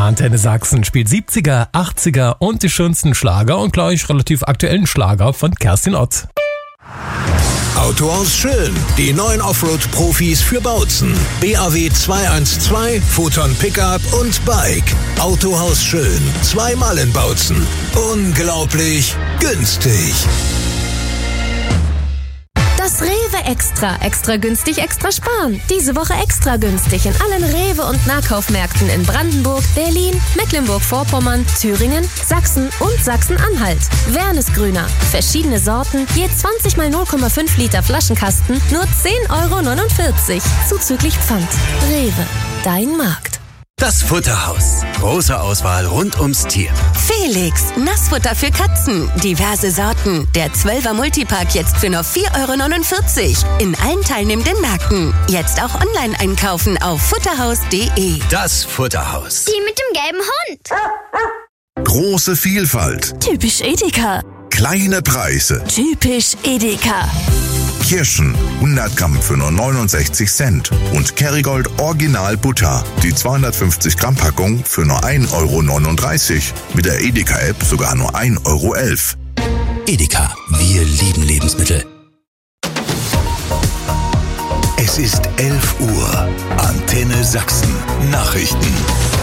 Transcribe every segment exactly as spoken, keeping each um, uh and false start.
Antenne Sachsen spielt siebziger, achtziger und die schönsten Schlager und gleich relativ aktuellen Schlager von Kerstin Ott. Autohaus Schön, die neuen Offroad-Profis für Bautzen. B A W zweihundertzwölf, Photon Pickup und Bike. Autohaus Schön, zweimal in Bautzen. Unglaublich günstig. Das Rewe Extra. Extra günstig, extra sparen. Diese Woche extra günstig in allen Rewe- und Nahkaufmärkten in Brandenburg, Berlin, Mecklenburg-Vorpommern, Thüringen, Sachsen und Sachsen-Anhalt. Wernesgrüner. Verschiedene Sorten, je zwanzig mal null Komma fünf Liter Flaschenkasten, nur zehn Euro neunundvierzig. Zuzüglich Pfand. Rewe. Dein Markt. Das Futterhaus. Große Auswahl rund ums Tier. Felix, Nassfutter für Katzen. Diverse Sorten. Der zwölfer Multipack jetzt für nur vier Euro neunundvierzig. In allen teilnehmenden Märkten. Jetzt auch online einkaufen auf futterhaus punkt de. Das Futterhaus. Die mit dem gelben Hund. Große Vielfalt. Typisch Edeka. Kleine Preise. Typisch Edeka. Kirschen hundert Gramm für nur neunundsechzig Cent und Kerrygold Original Butter, die zweihundertfünfzig Gramm Packung für nur ein Euro neununddreißig. Mit der Edeka-App sogar nur ein Euro elf. Edeka, wir lieben Lebensmittel. Es ist elf Uhr. Antenne Sachsen. Nachrichten.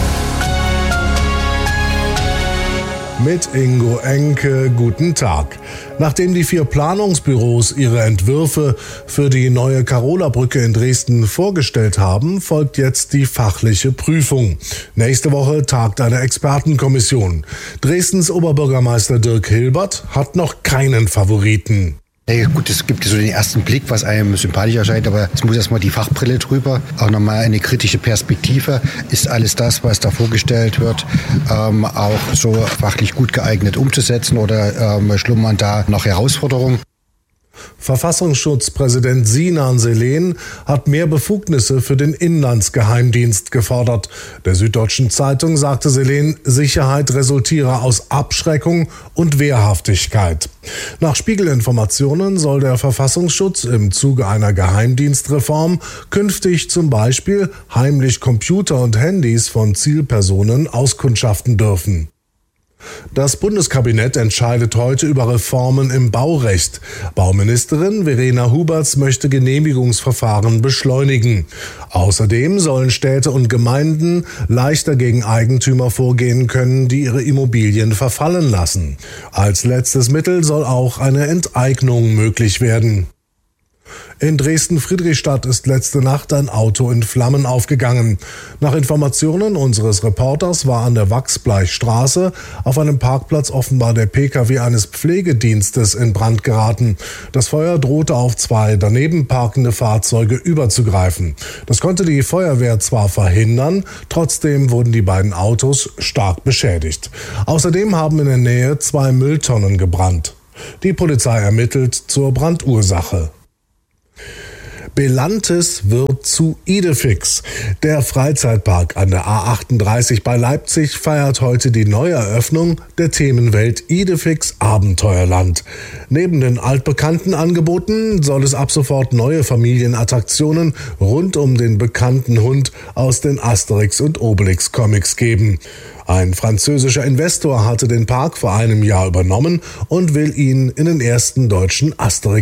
Mit Ingo Enke, guten Tag. Nachdem die vier Planungsbüros ihre Entwürfe für die neue Karola-Brücke in Dresden vorgestellt haben, folgt jetzt die fachliche Prüfung. Nächste Woche tagt eine Expertenkommission. Dresdens Oberbürgermeister Dirk Hilbert hat noch keinen Favoriten. Ja, gut, es gibt so den ersten Blick, was einem sympathisch erscheint, aber es muss erstmal die Fachbrille drüber, auch nochmal eine kritische Perspektive. Ist alles das, was da vorgestellt wird, ähm, auch so fachlich gut geeignet umzusetzen oder ähm, schlummern da noch Herausforderungen? Verfassungsschutzpräsident Sinan Selen hat mehr Befugnisse für den Inlandsgeheimdienst gefordert. Der Süddeutschen Zeitung sagte Selen, Sicherheit resultiere aus Abschreckung und Wehrhaftigkeit. Nach Spiegelinformationen soll der Verfassungsschutz im Zuge einer Geheimdienstreform künftig zum Beispiel heimlich Computer und Handys von Zielpersonen auskundschaften dürfen. Das Bundeskabinett entscheidet heute über Reformen im Baurecht. Bauministerin Verena Huberts möchte Genehmigungsverfahren beschleunigen. Außerdem sollen Städte und Gemeinden leichter gegen Eigentümer vorgehen können, die ihre Immobilien verfallen lassen. Als letztes Mittel soll auch eine Enteignung möglich werden. In Dresden-Friedrichstadt ist letzte Nacht ein Auto in Flammen aufgegangen. Nach Informationen unseres Reporters war an der Wachsbleichstraße auf einem Parkplatz offenbar der P K W eines Pflegedienstes in Brand geraten. Das Feuer drohte auf zwei daneben parkende Fahrzeuge überzugreifen. Das konnte die Feuerwehr zwar verhindern, trotzdem wurden die beiden Autos stark beschädigt. Außerdem haben in der Nähe zwei Mülltonnen gebrannt. Die Polizei ermittelt zur Brandursache. Belantes wird zu Idefix. Der Freizeitpark an der A achtunddreißig bei Leipzig feiert heute die Neueröffnung der Themenwelt Idefix Abenteuerland. Neben den altbekannten Angeboten soll es ab sofort neue Familienattraktionen rund um den bekannten Hund aus den Asterix und Obelix Comics geben. Ein französischer Investor hatte den Park vor einem Jahr übernommen und will ihn in den ersten deutschen Asterix